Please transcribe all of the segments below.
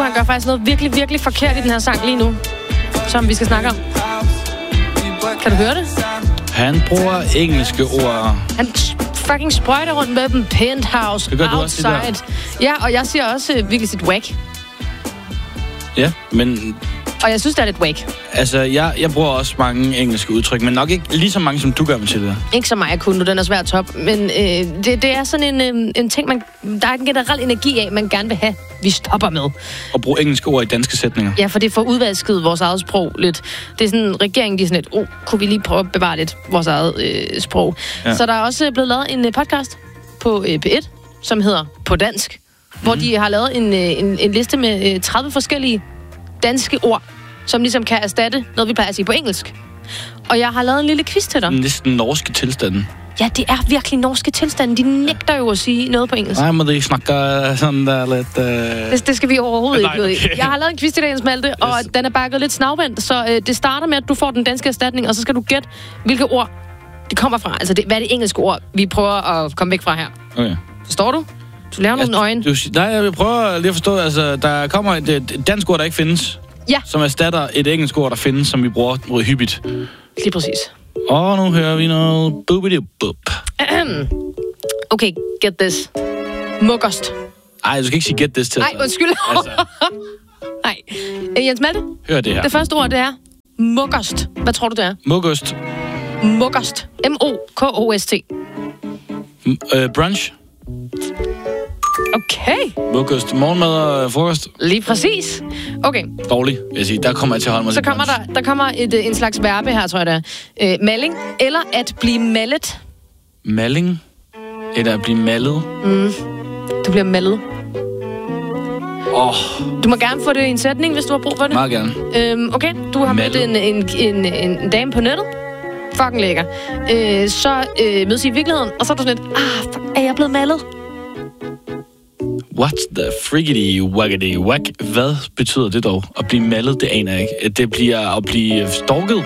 han gør faktisk noget virkelig, virkelig forkert i den her sang lige nu, som vi skal snakke om. Kan du høre det? Han bruger engelske ord. Han fucking sprøjter rundt med dem. Penthouse, det gør outside. Du også, ja, og jeg siger også virkelig sit whack. Ja, men... Og jeg synes, det er lidt whack. Altså, jeg bruger også mange engelske udtryk, men nok ikke lige så mange, som du gør, Mathilde. Ikke så meget kun nu, den er svært top. Men det er sådan en ting, der er en generel energi af, man gerne vil have, vi stopper med. Og bruge engelske ord i danske sætninger. Ja, for det får udvasket vores eget sprog lidt. Det er sådan, regeringen de er sådan lidt, kunne vi lige prøve at bevare lidt vores eget sprog. Ja. Så der er også blevet lavet en podcast på P1, som hedder På Dansk, hvor de har lavet en liste med 30 forskellige danske ord, som ligesom kan erstatte noget, vi plejer at sige på engelsk. Og jeg har lavet en lille quiz til dig. Næsten norske tilstanden. Ja, det er virkelig norske tilstanden. De nægter jo at sige noget på engelsk. Nej, men de snakker sådan der lidt... Det skal vi overhovedet ikke ud i. Jeg har lavet en quiz til dagens Malte, og den er bakket lidt snavvendt, så det starter med, at du får den danske erstatning, og så skal du gætte, hvilke ord det kommer fra. Altså, hvad er det engelske ord, vi prøver at komme væk fra her? Okay. Forstår du? Du laver nogle øjne. Nej, jeg prøver lige at forstå, altså, der kommer et dansk ord, der ikke findes. Ja. Som erstatter et engelsk ord, der findes, som vi bruger hyppigt. Lige præcis. Og nu hører vi noget boop-a-doop-boop. Okay, get this. Muggerst. Ej, du skal ikke sige get this til. Nej, undskyld. Altså. Nej. Jens Malte? Hør det her. Det første ord, det er muggerst. Hvad tror du, det er? Muggerst. Muggerst. M-O-K-O-S-T. Brunch. Okay. Muggerst. Morgenmad og frokost. Lige præcis. Okay. Dårligt, vil jeg sige. Der kommer jeg til at holde mig så kommer der kommer en slags verbe her, tror jeg det er. Malling, eller at blive mallet. Malling? Eller at blive mallet? Du bliver mallet. Du må gerne få det i en sætning, hvis du har brug for det. Meget gerne. Okay, du har mødt en dame på nettet. Fucking lækker. Så mødes I virkeligheden, og så er du sådan lidt, er jeg blevet mallet? What's the friggity waggity whack? Hvad betyder det dog? At blive mallet, det aner jeg ikke. Det bliver at blive stalket.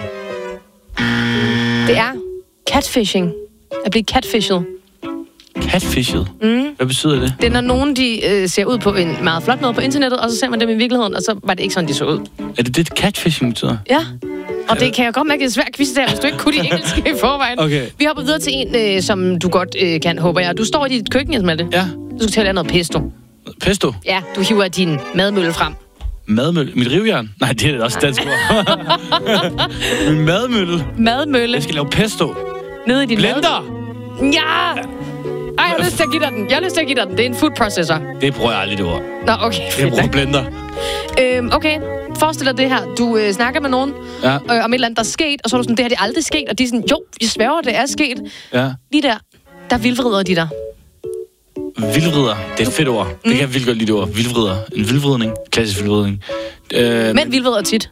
Det er catfishing. At blive catfished. Catfished? Hvad betyder det? Det er, når nogen de ser ud på en meget flot måde på internettet, og så ser man dem i virkeligheden, og så var det ikke sådan, de så ud. Er det catfishing betyder? Ja. Og det kan jeg godt mærke, det er svært quiz der, hvis du ikke kunne de engelske i forvejen. Okay. Vi hopper videre til en, som du godt kan, håber jeg. Du står i dit køkken, Jens Malte. Ja. Du skal til at lave noget pesto. Pesto? Ja, du hiver din madmølle frem. Madmølle? Mit rivjern? Nej, det er også dansk ord. Min madmølle? Madmølle. Jeg skal lave pesto. Nede i din blender? Ja! Ej, jeg har lyst til at give dig den. Det er en food processor. Det bruger jeg aldrig, det ord. Nå, okay. Jeg bruger blender. Okay. Forestil dig det her. Du snakker med nogen om et eller andet, der er sket, og så er du sådan, det her det er aldrig sket. Og de er sådan, jo, jeg sværger, det er sket. Ja. Lige der vildvrider de dig. Vildvrider. Det er et fedt ord. Det kan jeg vildt godt lide det ord. Vildvrider. En vildvridning. Klassisk vildvridning. Men vildvrider tit.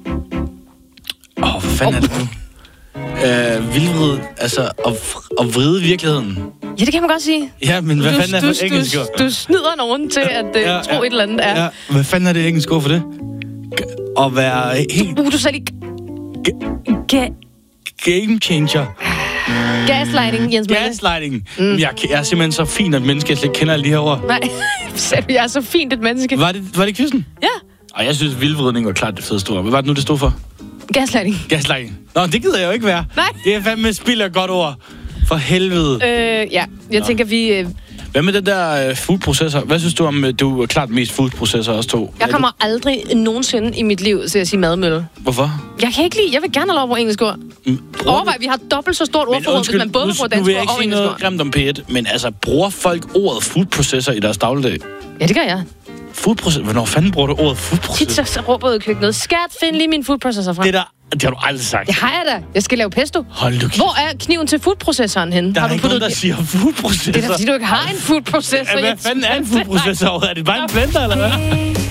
Hvad fanden er det nu? Vildvrid, altså at vride virkeligheden. Ja, det kan man godt sige. Ja, men hvad fanden er det engelsk ord? Du snyder nogen til at tro et eller andet er. Ja, hvad fanden er det engelsk ord for det? At være helt... Du sagde lige... Game changer. Gaslighting, Jens Malte. Gaslighting. Jeg er simpelthen så fin et menneske, jeg slet ikke kender alle de her ord. Nej, jeg er så fint et menneske. Var det quizzen? Ja. Og jeg synes, vildvridning var klart det fedeste ord. Hvad var det nu, det stod for? Gaslighting. Nå, det gider jeg jo ikke være. Nej. Det er fandme spild af godt ord. For helvede. Ja, jeg tænker, vi... Hvad med den der foodprocessor? Hvad synes du om, du er klart mest foodprocessor også to? Jeg kommer aldrig nogensinde i mit liv til at sige madmølle. Hvorfor? Jeg kan ikke lide... Jeg vil gerne have lov på engelsk ord. Overvej, vi har dobbelt så stort ordforråd, hvis man både bruger dansk ord og engelsk ord. Nu vil jeg ikke sige noget grimt om P1, men altså, bruger folk ordet foodprocessor i deres dagligdag? Ja, det gør jeg. Foodprocessor? Hvornår fanden bruger du ordet foodprocessor? Tit så råber jeg i køkkenet. Skat, find lige min foodprocessor frem. Det har du aldrig sagt. Det har jeg da. Jeg skal lave pesto. Hold du. Hvor er kniven til foodprocessoren henne? Der er ikke nogen, der siger foodprocessor. Det er da, fordi du ikke har en foodprocessor. Hvad fanden er en foodprocessor? Er det bare en blender, eller hvad?